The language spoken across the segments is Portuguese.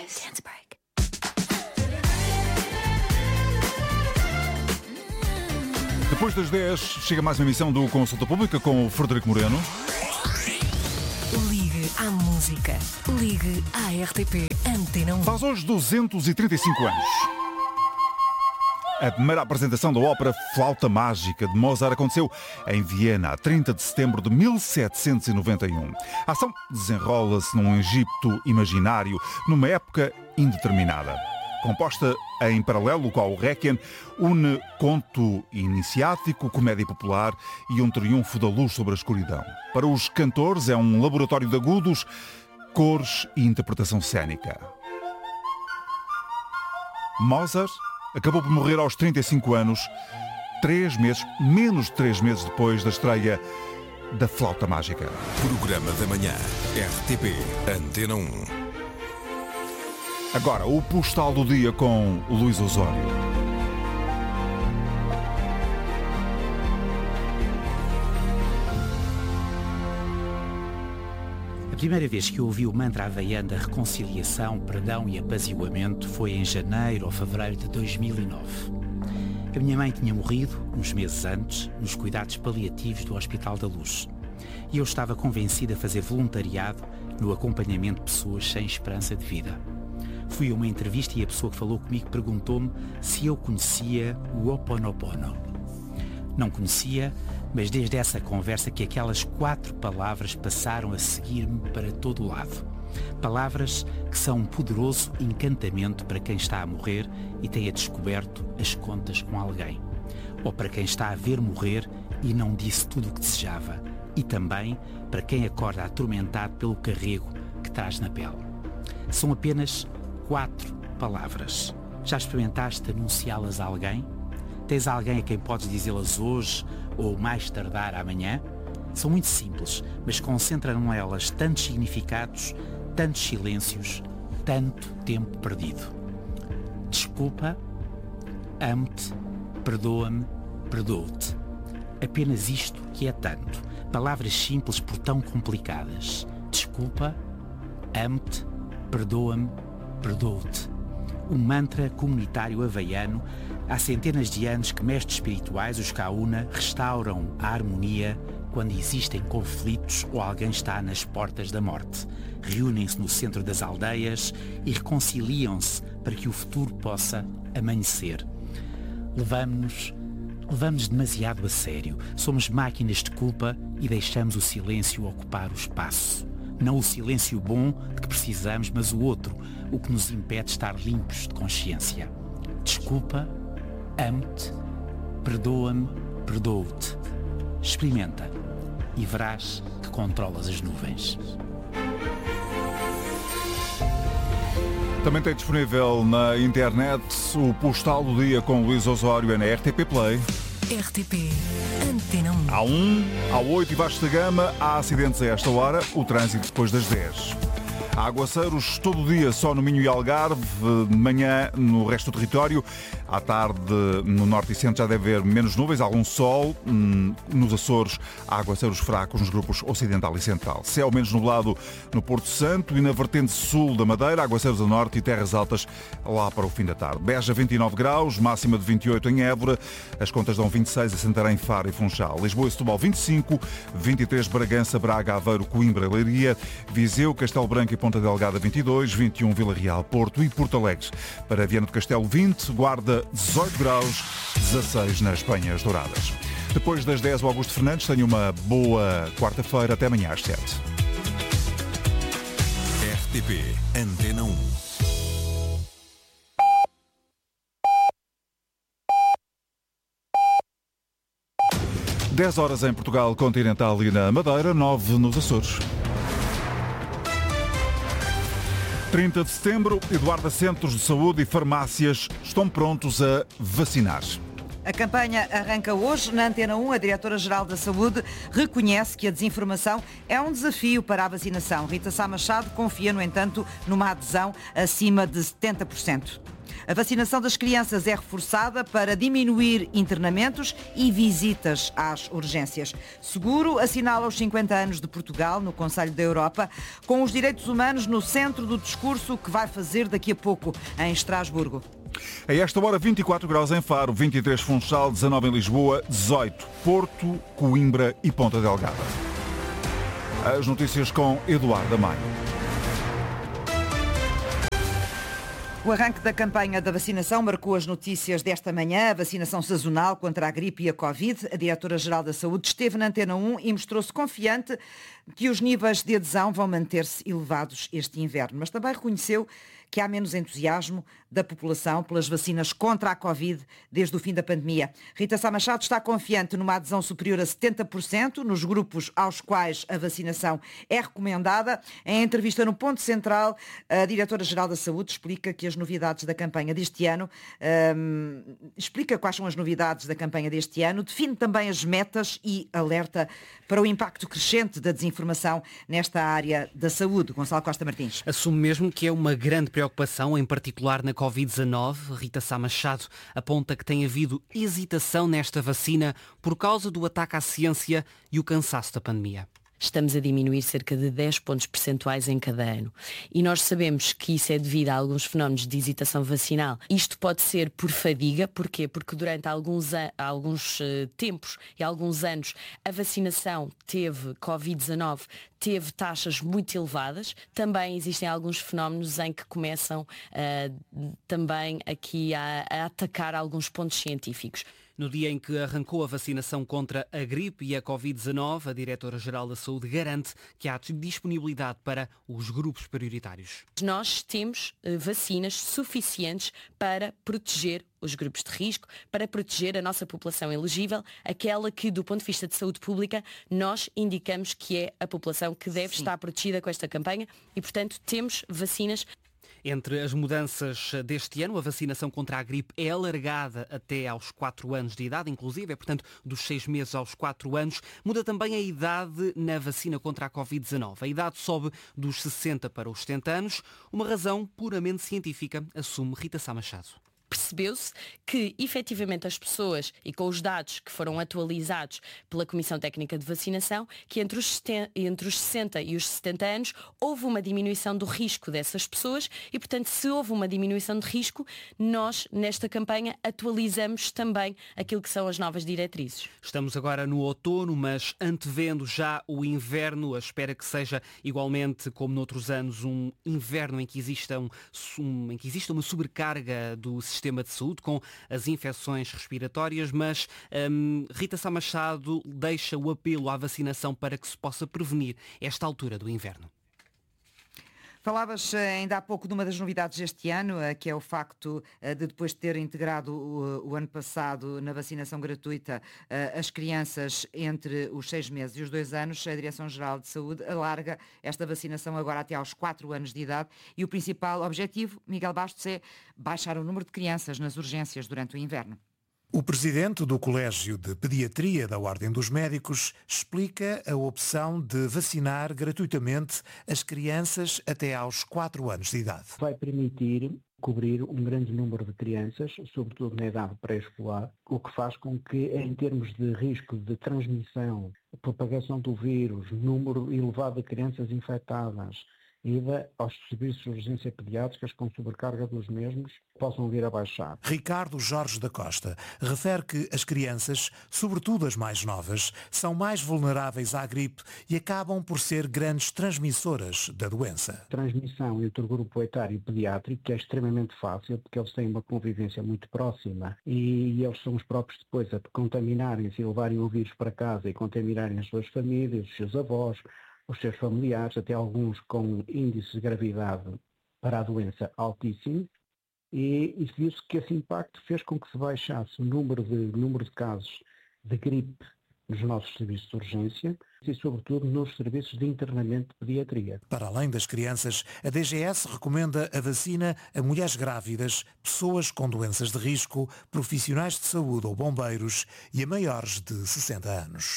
Dance break. Depois das 10, chega mais uma emissão do Consulta Pública com o Frederico Moreno. Ligue à música. Ligue à RTP Antena 1. Faz hoje 235 anos. A primeira apresentação da ópera Flauta Mágica de Mozart aconteceu em Viena, a 30 de setembro de 1791. A ação desenrola-se num Egito imaginário, numa época indeterminada. Composta em paralelo com o Requiem, une conto iniciático, comédia popular e um triunfo da luz sobre a escuridão. Para os cantores é um laboratório de agudos, cores e interpretação cênica. Mozart acabou por morrer aos 35 anos, menos de 3 meses depois da estreia da Flauta Mágica. Programa da Manhã, RTP Antena 1. Agora, o postal do dia com Luís Osório. A primeira vez que eu ouvi o mantra havaiano da reconciliação, perdão e apaziguamento foi em janeiro ou fevereiro de 2009. A minha mãe tinha morrido, uns meses antes, nos cuidados paliativos do Hospital da Luz. E eu estava convencida a fazer voluntariado no acompanhamento de pessoas sem esperança de vida. Fui a uma entrevista e a pessoa que falou comigo perguntou-me se eu conhecia o Ho Oponopono. Não conhecia, mas desde essa conversa que aquelas 4 palavras passaram a seguir-me para todo o lado. Palavras que são um poderoso encantamento para quem está a morrer e tenha descoberto as contas com alguém. Ou para quem está a ver morrer e não disse tudo o que desejava. E também para quem acorda atormentado pelo carrego que traz na pele. São apenas 4 palavras. Já experimentaste anunciá-las a alguém? Tens alguém a quem podes dizê-las hoje ou mais tardar amanhã? São muito simples, mas concentram nelas tantos significados, tantos silêncios, tanto tempo perdido. Desculpa, amo-te, perdoa-me, perdoo-te. Apenas isto que é tanto. Palavras simples por tão complicadas. Desculpa, amo-te, perdoa-me, perdoo-te. Um mantra comunitário havaiano. Há centenas de anos que mestres espirituais, os Kauna, restauram a harmonia quando existem conflitos ou alguém está nas portas da morte. Reúnem-se no centro das aldeias e reconciliam-se para que o futuro possa amanhecer. Levamos demasiado a sério. Somos máquinas de culpa e deixamos o silêncio ocupar o espaço. Não o silêncio bom de que precisamos, mas o outro, o que nos impede de estar limpos de consciência. Desculpa, amo-te, perdoa-me, perdoo-te. Experimenta e verás que controlas as nuvens. Também tem disponível na internet o postal do dia com Luís Osório na RTP Play. RTP Antena 1. Há 1, há 8 e baixo da gama, há acidentes a esta hora, o trânsito depois das 10. Há aguaceiros todo o dia só no Minho e Algarve, de manhã no resto do território. À tarde no norte e centro já deve haver menos nuvens, algum sol. Nos Açores há aguaceiros fracos nos grupos ocidental e central. Céu menos nublado no Porto Santo e na vertente sul da Madeira, aguaceiros a norte e terras altas lá para o fim da tarde. Beja 29 graus, máxima de 28 em Évora. As contas dão 26 a Santarém, Faro e Funchal. Lisboa e Setúbal 25, 23 Bragança, Braga, Aveiro, Coimbra, Leiria, Viseu, Castelo Branco e Ponta Delgada 22, 21 Vila Real, Porto e Porto Alegre. Para Viana do Castelo 20, Guarda 18 graus, 16 nas Penhas Douradas. Depois das 10, o Augusto Fernandes. Tenha uma boa quarta-feira. Até amanhã às 7. RTP Antena 1. Dez horas em Portugal continental e na Madeira, 9 nos Açores. 30 de setembro, Eduardo, centros de saúde e farmácias estão prontos a vacinar. A campanha arranca hoje. Na Antena 1, a Diretora-Geral da Saúde reconhece que a desinformação é um desafio para a vacinação. Rita Sá Machado confia, no entanto, numa adesão acima de 70%. A vacinação das crianças é reforçada para diminuir internamentos e visitas às urgências. Seguro assinala os 50 anos de Portugal no Conselho da Europa, com os direitos humanos no centro do discurso que vai fazer daqui a pouco em Estrasburgo. A esta hora, 24 graus em Faro, 23 Funchal, 19 em Lisboa, 18 Porto, Coimbra e Ponta Delgada. As notícias com Eduardo Maio. O arranque da campanha da vacinação marcou as notícias desta manhã. A vacinação sazonal contra a gripe e a Covid. A Diretora-Geral da Saúde esteve na Antena 1 e mostrou-se confiante que os níveis de adesão vão manter-se elevados este inverno. Mas também reconheceu que há menos entusiasmo da população pelas vacinas contra a Covid desde o fim da pandemia. Rita Sá Machado está confiante numa adesão superior a 70% nos grupos aos quais a vacinação é recomendada. Em entrevista no Ponto Central, a Diretora-Geral da Saúde explica que as novidades da campanha deste ano, explica quais são as novidades da campanha deste ano, define também as metas e alerta para o impacto crescente da desinformação nesta área da saúde. Gonçalo Costa Martins. Assume mesmo que é uma grande preocupação, em particular na Covid-19. Rita Sá Machado aponta que tem havido hesitação nesta vacina por causa do ataque à ciência e o cansaço da pandemia. Estamos a diminuir cerca de 10 pontos percentuais em cada ano. E nós sabemos que isso é devido a alguns fenómenos de hesitação vacinal. Isto pode ser por fadiga. Porquê? Porque durante alguns tempos e alguns anos a vacinação Covid-19 teve taxas muito elevadas. Também existem alguns fenómenos em que começam também aqui a atacar alguns pontos científicos. No dia em que arrancou a vacinação contra a gripe e a Covid-19, a Diretora-Geral da Saúde garante que há disponibilidade para os grupos prioritários. Nós temos vacinas suficientes para proteger os grupos de risco, para proteger a nossa população elegível, aquela que, do ponto de vista de saúde pública, nós indicamos que é a população que deve estar protegida com esta campanha e, portanto, temos vacinas. Entre as mudanças deste ano, a vacinação contra a gripe é alargada até aos 4 anos de idade, inclusive, portanto, dos 6 meses aos 4 anos. Muda também a idade na vacina contra a Covid-19. A idade sobe dos 60 para os 70 anos, uma razão puramente científica, assume Rita Sá Machado. Percebeu-se que, efetivamente, as pessoas, e com os dados que foram atualizados pela Comissão Técnica de Vacinação, que entre os 60 e os 70 anos houve uma diminuição do risco dessas pessoas e, portanto, se houve uma diminuição de risco, nós, nesta campanha, atualizamos também aquilo que são as novas diretrizes. Estamos agora no outono, mas antevendo já o inverno, a espera que seja igualmente, como noutros anos, um inverno em que exista uma sobrecarga do sistema de saúde com as infecções respiratórias, mas Rita Sá Machado deixa o apelo à vacinação para que se possa prevenir esta altura do inverno. Falavas ainda há pouco de uma das novidades deste ano, que é o facto de, depois de ter integrado o ano passado na vacinação gratuita as crianças entre os 6 meses e os 2 anos, a Direção-Geral de Saúde alarga esta vacinação agora até aos 4 anos de idade e o principal objetivo, Miguel Bastos, é baixar o número de crianças nas urgências durante o inverno. O presidente do Colégio de Pediatria da Ordem dos Médicos explica a opção de vacinar gratuitamente as crianças até aos 4 anos de idade. Vai permitir cobrir um grande número de crianças, sobretudo na idade pré-escolar, o que faz com que, em termos de risco de transmissão, propagação do vírus, número elevado de crianças infectadas, ida aos serviços de urgência pediátricas com sobrecarga dos mesmos, possam vir a baixar. Ricardo Jorge da Costa refere que as crianças, sobretudo as mais novas, são mais vulneráveis à gripe e acabam por ser grandes transmissoras da doença. A transmissão entre o grupo etário pediátrico, que é extremamente fácil, porque eles têm uma convivência muito próxima e eles são os próprios depois a contaminarem-se e levarem o vírus para casa e contaminarem as suas famílias, os seus avós, os seus familiares, até alguns com índices de gravidade para a doença altíssimo, e isso viu-se que esse impacto fez com que se baixasse o número de casos de gripe nos nossos serviços de urgência e, sobretudo, nos serviços de internamento de pediatria. Para além das crianças, a DGS recomenda a vacina a mulheres grávidas, pessoas com doenças de risco, profissionais de saúde ou bombeiros e a maiores de 60 anos.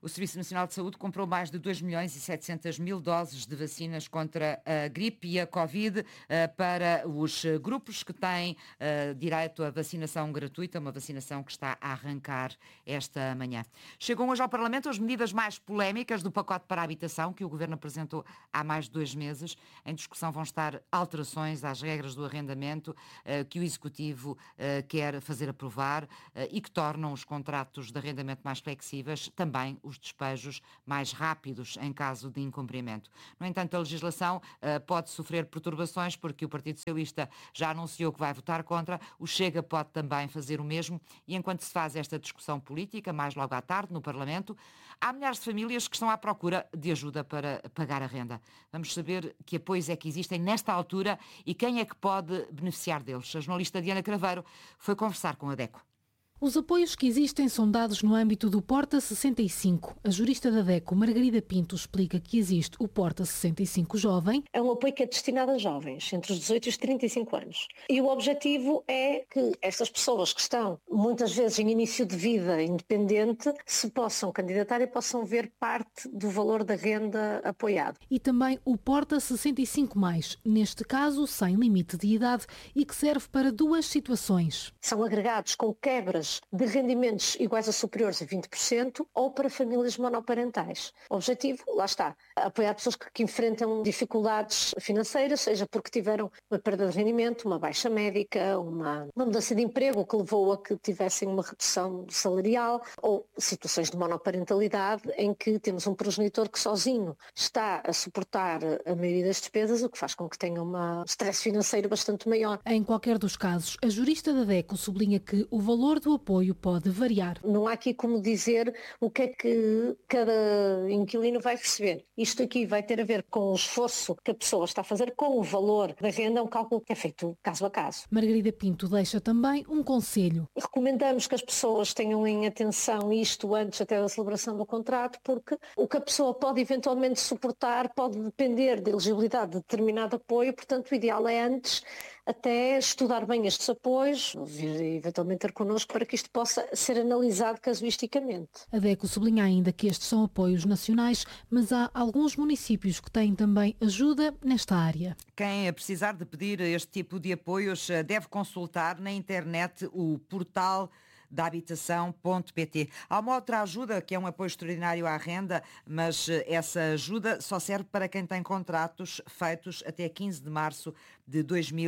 O Serviço Nacional de Saúde comprou mais de 2.700.000 doses de vacinas contra a gripe e a Covid para os grupos que têm direito à vacinação gratuita, uma vacinação que está a arrancar esta manhã. Chegam hoje ao Parlamento as medidas mais polémicas do pacote para a habitação que o Governo apresentou há mais de 2 meses. Em discussão vão estar alterações às regras do arrendamento que o Executivo quer fazer aprovar e que tornam os contratos de arrendamento mais flexíveis, também os despejos mais rápidos em caso de incumprimento. No entanto, a legislação pode sofrer perturbações porque o Partido Socialista já anunciou que vai votar contra, o Chega pode também fazer o mesmo e enquanto se faz esta discussão política, mais logo à tarde no Parlamento, há milhares de famílias que estão à procura de ajuda para pagar a renda. Vamos saber que apoios é que existem nesta altura e quem é que pode beneficiar deles. A jornalista Diana Craveiro foi conversar com a DECO. Os apoios que existem são dados no âmbito do Porta 65. A jurista da DECO, Margarida Pinto, explica que existe o Porta 65 Jovem. É um apoio que é destinado a jovens, entre os 18 e os 35 anos. E o objetivo é que estas pessoas que estão, muitas vezes, em início de vida independente, se possam candidatar e possam ver parte do valor da renda apoiado. E também o Porta 65+, neste caso, sem limite de idade e que serve para 2 situações. São agregados com quebras de rendimentos iguais ou superiores a 20% ou para famílias monoparentais. O objetivo, lá está, apoiar pessoas que enfrentam dificuldades financeiras, seja porque tiveram uma perda de rendimento, uma baixa médica, uma mudança de emprego que levou a que tivessem uma redução salarial ou situações de monoparentalidade em que temos um progenitor que sozinho está a suportar a maioria das despesas, o que faz com que tenha um stress financeiro bastante maior. Em qualquer dos casos, a jurista da DECO sublinha que o valor do apoio pode variar. Não há aqui como dizer o que é que cada inquilino vai receber. Isto aqui vai ter a ver com o esforço que a pessoa está a fazer com o valor da renda, é um cálculo que é feito caso a caso. Margarida Pinto deixa também um conselho. Recomendamos que as pessoas tenham em atenção isto antes até da celebração do contrato, porque o que a pessoa pode eventualmente suportar pode depender da elegibilidade de determinado apoio, portanto o ideal é antes até estudar bem estes apoios, vir eventualmente ter connosco para que isto possa ser analisado casuisticamente. A DECO sublinha ainda que estes são apoios nacionais, mas há alguns municípios que têm também ajuda nesta área. Quem precisar de pedir este tipo de apoios deve consultar na internet o portal da habitação.pt. Há uma outra ajuda que é um apoio extraordinário à renda, mas essa ajuda só serve para quem tem contratos feitos até 15 de março de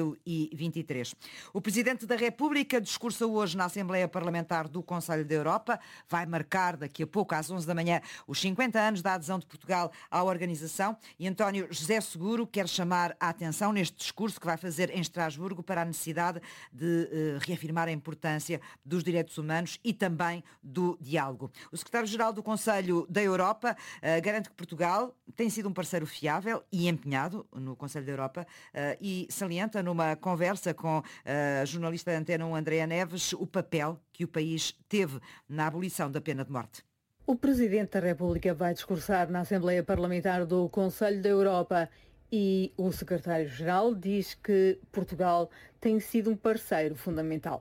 2023. O Presidente da República discursa hoje na Assembleia Parlamentar do Conselho da Europa. Vai marcar daqui a pouco, às 11 da manhã, os 50 anos da adesão de Portugal à organização e António José Seguro quer chamar a atenção neste discurso que vai fazer em Estrasburgo para a necessidade de reafirmar a importância dos direitos humanos e também do diálogo. O secretário-geral do Conselho da Europa garante que Portugal tem sido um parceiro fiável e empenhado no Conselho da Europa e salienta numa conversa com a jornalista da Antena 1, Andrea Neves, o papel que o país teve na abolição da pena de morte. O Presidente da República vai discursar na Assembleia Parlamentar do Conselho da Europa e o Secretário-Geral diz que Portugal tem sido um parceiro fundamental.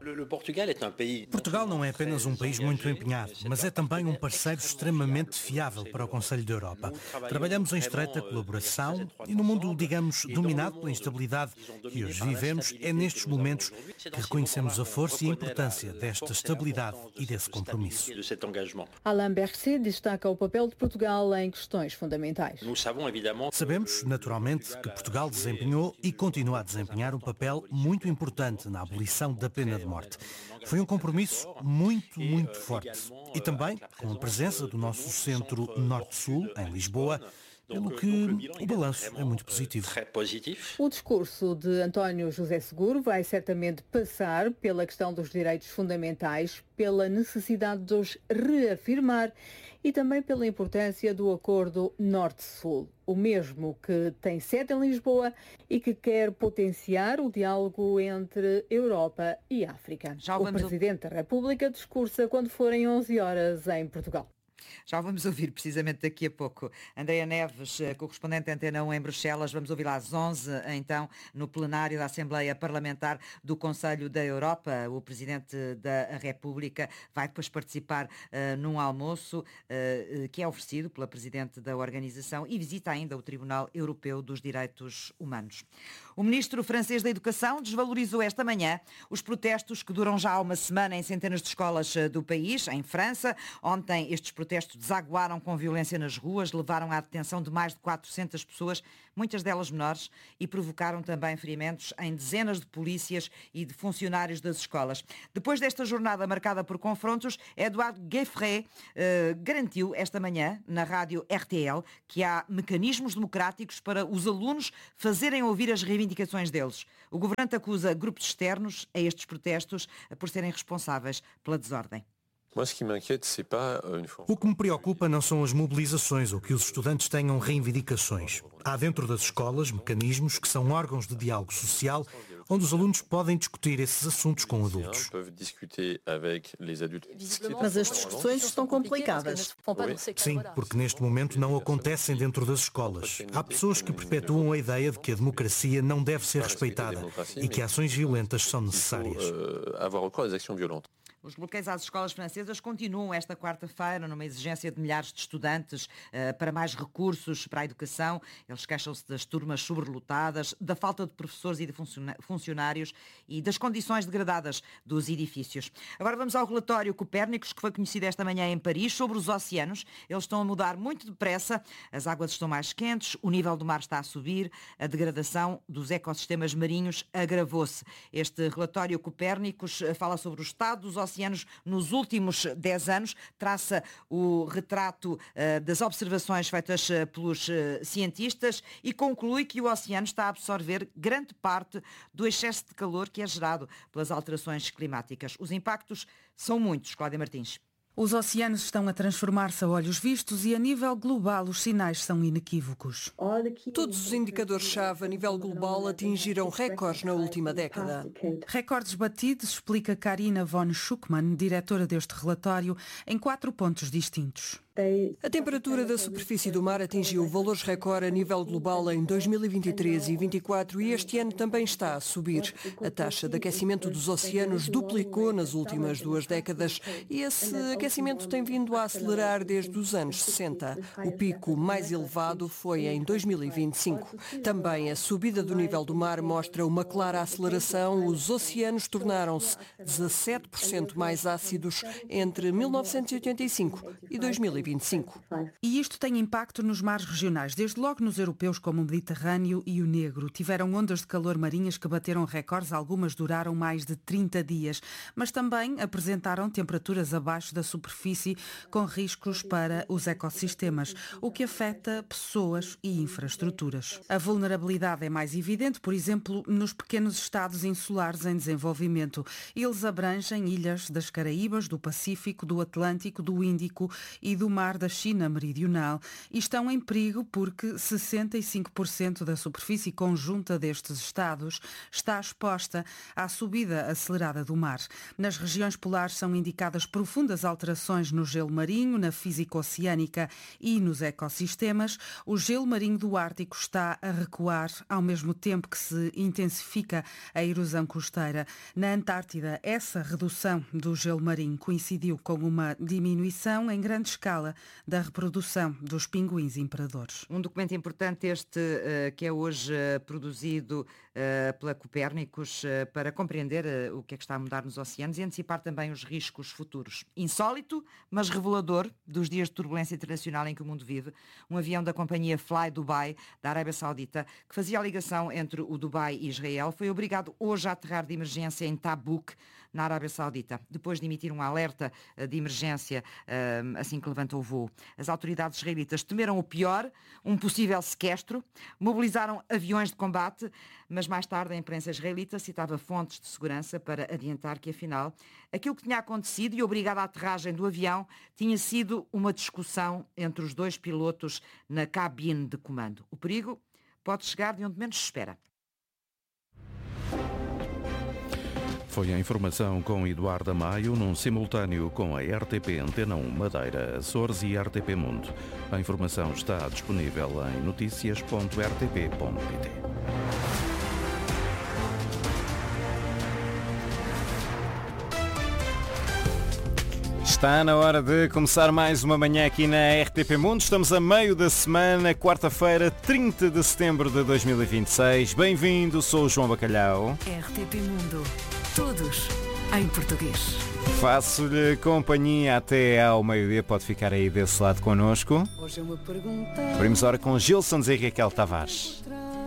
Portugal não é apenas um país muito empenhado, mas é também um parceiro extremamente fiável para o Conselho da Europa. Trabalhamos em estreita colaboração e no mundo, digamos, dominado pela instabilidade que hoje vivemos, é nestes momentos que reconhecemos a força e a importância desta estabilidade e desse compromisso. Alain Berset destaca o papel de Portugal em questões fundamentais. Sabemos, naturalmente, que Portugal desempenhou e continua a desempenhar um papel muito importante na abolição da pena de morte. Foi um compromisso muito forte. E também com a presença do nosso Centro Norte-Sul, em Lisboa, pelo que o balanço é muito positivo. O discurso de António José Seguro vai certamente passar pela questão dos direitos fundamentais, pela necessidade de os reafirmar e também pela importância do Acordo Norte-Sul, o mesmo que tem sede em Lisboa e que quer potenciar o diálogo entre Europa e África. O Presidente da República discursa quando forem 11 horas em Portugal. Já vamos ouvir precisamente daqui a pouco. Andréa Neves, correspondente da Antena 1 em Bruxelas, vamos ouvir às 11, então, no plenário da Assembleia Parlamentar do Conselho da Europa. O Presidente da República vai depois participar num almoço que é oferecido pela Presidente da organização e visita ainda o Tribunal Europeu dos Direitos Humanos. O Ministro francês da Educação desvalorizou esta manhã os protestos que duram já há uma semana em centenas de escolas do país, em França. Ontem estes protestos desaguaram com violência nas ruas, levaram à detenção de mais de 400 pessoas, muitas delas menores, e provocaram também ferimentos em dezenas de polícias e de funcionários das escolas. Depois desta jornada marcada por confrontos, Edouard Gueffret garantiu esta manhã, na rádio RTL, que há mecanismos democráticos para os alunos fazerem ouvir as reivindicações deles. O governante acusa grupos externos a estes protestos por serem responsáveis pela desordem. O que me preocupa não são as mobilizações ou que os estudantes tenham reivindicações. Há dentro das escolas mecanismos que são órgãos de diálogo social onde os alunos podem discutir esses assuntos com adultos. Mas as discussões estão complicadas. Sim, porque neste momento não acontecem dentro das escolas. Há pessoas que perpetuam a ideia de que a democracia não deve ser respeitada e que ações violentas são necessárias. Os bloqueios às escolas francesas continuam esta quarta-feira numa exigência de milhares de estudantes para mais recursos para a educação. Eles queixam-se das turmas sobrelotadas, da falta de professores e de funcionários e das condições degradadas dos edifícios. Agora vamos ao relatório Copérnicos, que foi conhecido esta manhã em Paris, sobre os oceanos. Eles estão a mudar muito depressa, as águas estão mais quentes, o nível do mar está a subir, a degradação dos ecossistemas marinhos agravou-se. Este relatório Copérnicos fala sobre o estado dos oceanos nos últimos 10 anos, traça o retrato das observações feitas pelos cientistas e conclui que o oceano está a absorver grande parte do excesso de calor que é gerado pelas alterações climáticas. Os impactos são muitos, Cláudia Martins. Os oceanos estão a transformar-se a olhos vistos e a nível global os sinais são inequívocos. Todos os indicadores-chave a nível global atingiram recordes na última década. Recordes batidos, explica Karina von Schuckmann, diretora deste relatório, em 4 pontos distintos. A temperatura da superfície do mar atingiu valores recorde a nível global em 2023 e 2024 e este ano também está a subir. A taxa de aquecimento dos oceanos duplicou nas últimas 2 décadas e esse aquecimento tem vindo a acelerar desde os anos 60. O pico mais elevado foi em 2025. Também a subida do nível do mar mostra uma clara aceleração. Os oceanos tornaram-se 17% mais ácidos entre 1985 e 2025. E isto tem impacto nos mares regionais, desde logo nos europeus como o Mediterrâneo e o Negro. Tiveram ondas de calor marinhas que bateram recordes, algumas duraram mais de 30 dias, mas também apresentaram temperaturas abaixo da superfície com riscos para os ecossistemas, o que afeta pessoas e infraestruturas. A vulnerabilidade é mais evidente, por exemplo, nos pequenos estados insulares em desenvolvimento. Eles abrangem ilhas das Caraíbas, do Pacífico, do Atlântico, do Índico e do mar da China Meridional e estão em perigo porque 65% da superfície conjunta destes estados está exposta à subida acelerada do mar. Nas regiões polares são indicadas profundas alterações no gelo marinho, na física oceânica e nos ecossistemas. O gelo marinho do Ártico está a recuar ao mesmo tempo que se intensifica a erosão costeira. Na Antártida, essa redução do gelo marinho coincidiu com uma diminuição em grande escala da reprodução dos pinguins imperadores. Um documento importante este que é hoje produzido pela Copérnicos para compreender o que é que está a mudar nos oceanos e antecipar também os riscos futuros. Insólito, mas revelador dos dias de turbulência internacional em que o mundo vive, um avião da companhia Fly Dubai, da Arábia Saudita, que fazia a ligação entre o Dubai e Israel, foi obrigado hoje a aterrar de emergência em Tabuk, na Arábia Saudita, depois de emitir um alerta de emergência assim que levantou o voo. As autoridades israelitas temeram o pior, um possível sequestro, mobilizaram aviões de combate, mas mais tarde a imprensa israelita citava fontes de segurança para adiantar que, afinal, aquilo que tinha acontecido e obrigado à aterragem do avião tinha sido uma discussão entre os 2 pilotos na cabine de comando. O perigo pode chegar de onde menos se espera. Foi a informação com Eduardo Amaio, num simultâneo com a RTP Antena 1 Madeira, Açores e RTP Mundo. A informação está disponível em noticias.rtp.pt. Está na hora de começar mais uma manhã aqui na RTP Mundo. Estamos a meio da semana, quarta-feira, 30 de setembro de 2026. Bem-vindo, sou o João Bacalhau. RTP Mundo. Todos em português. Faço-lhe companhia até ao meio-dia. Pode ficar aí desse lado connosco. Hoje é uma pergunta. Abrimos hora com Gilson e Raquel Tavares.